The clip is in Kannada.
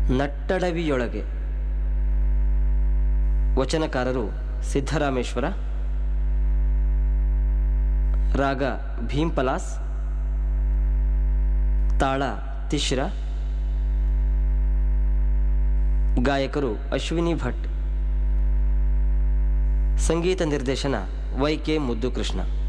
ನಟ್ಟಡವಿಯೊಳಗೆ. ವಚನಕಾರರು ಸಿದ್ದರಾಮೇಶ್ವರ. ರಾಗ ಭೀಂಪಲಾಸ್. ತಾಳ ತಿಶ್ರ. ಗಾಯಕರು ಅಶ್ವಿನಿ ಭಟ್. ಸಂಗೀತ ನಿರ್ದೇಶನ ವೈ ಕೆ ಮುದ್ದುಕೃಷ್ಣ.